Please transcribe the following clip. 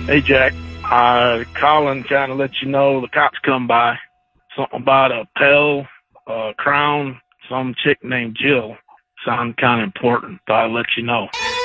Hey, Jack. Calling trying to let you know the cops come by. Something about a Pell, Crown, some chick named Jill. Sound kind of important. Thought I'd let you know.